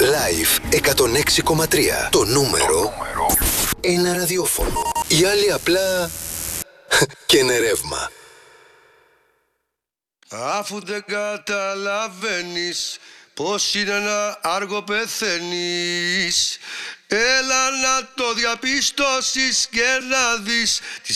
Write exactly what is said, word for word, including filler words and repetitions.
Live εκατόν έξι κόμμα τρία. Το νούμερο ένα ραδιόφωνο. Οι άλλοι απλά καίνε ρεύμα. Αφού δεν καταλαβαίνεις πως είναι να άργο πεθαίνεις, έλα να το διαπιστώσεις και να δεις τη